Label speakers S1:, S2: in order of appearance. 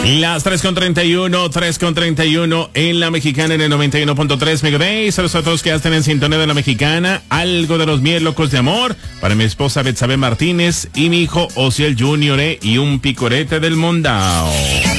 S1: Las 3:31 en La Mexicana en el 91.3 Megaday. Saludos a todos que ya están en sintonía de La Mexicana. Algo de los miel locos de amor para mi esposa Betsabe Martínez y mi hijo Osiel Junior y un picorete del Mondao.